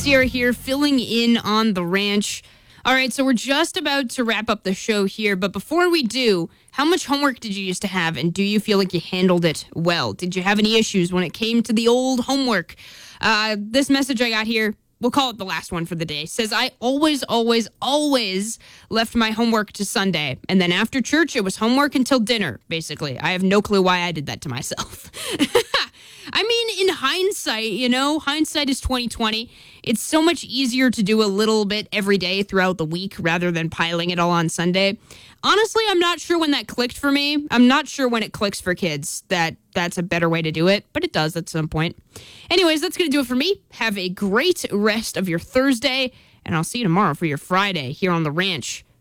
Sierra here, filling in on the ranch. All right, so we're just about to wrap up the show here, but before we do, how much homework did you used to have, and do you feel like you handled it well? Did you have any issues when it came to the old homework? This message I got here, we'll call it the last one for the day, says, I always left my homework to Sunday, and then after church, it was homework until dinner, basically. I have no clue why I did that to myself. I mean, in hindsight, hindsight is 2020. It's so much easier to do a little bit every day throughout the week rather than piling it all on Sunday. Honestly, I'm not sure when that clicked for me. I'm not sure when it clicks for kids that that's a better way to do it, but it does at some point. Anyways, that's going to do it for me. Have a great rest of your Thursday, and I'll see you tomorrow for your Friday here on The Ranch.